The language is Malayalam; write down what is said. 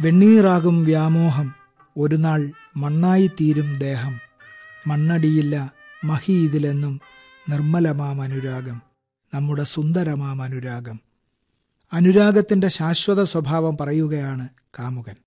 വെണ്ണീറാകും വ്യാമോഹം, ഒരു നാൾ മണ്ണായിത്തീരും ദേഹം. മണ്ണടിയില്ല മഹി ഇതിലെന്നും, നിർമ്മലമാം അനുരാഗം, നമ്മുടെ സുന്ദരമാം അനുരാഗം. അനുരാഗത്തിൻ്റെ ശാശ്വത സ്വഭാവം പറയുകയാണ് കാമുകൻ.